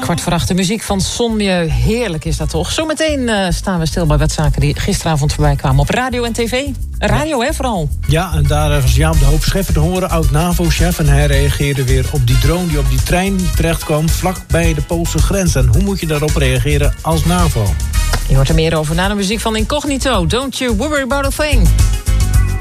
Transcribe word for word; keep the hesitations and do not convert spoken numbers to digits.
Kwart voor acht, de muziek van Sonje. Heerlijk is dat toch? Zometeen uh, staan we stil bij wat zaken die gisteravond voorbij kwamen op radio en tv. Radio, hè, vooral. Ja, en daar was Jaap de Hoop Scheffer te horen, oud-NAVO-chef. En hij reageerde weer op die drone die op die trein terechtkwam, vlak bij de Poolse grens. En hoe moet je daarop reageren als NAVO? Je hoort er meer over na de muziek van Incognito. Don't you worry about a thing.